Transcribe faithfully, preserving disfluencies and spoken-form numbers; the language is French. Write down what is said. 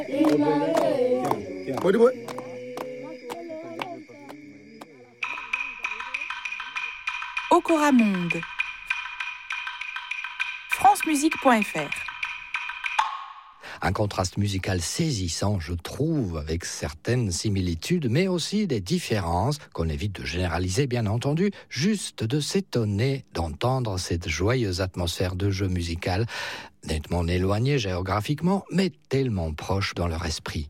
Body boy. Okora Monde. france musique point f r. Un contraste musical saisissant, je trouve, avec certaines similitudes, mais aussi des différences, qu'on évite de généraliser, bien entendu, juste de s'étonner d'entendre cette joyeuse atmosphère de jeu musical, nettement éloignée géographiquement, mais tellement proche dans leur esprit.